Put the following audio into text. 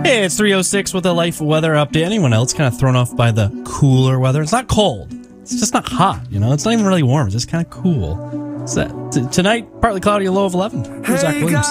Hey, it's 3:06 with a life weather update. Anyone else kind of thrown off by the cooler weather? It's not cold. It's just not hot, you know? It's not even really warm. It's just kind of cool. Tonight, partly cloudy, a low of 11. Here's Zach Williams.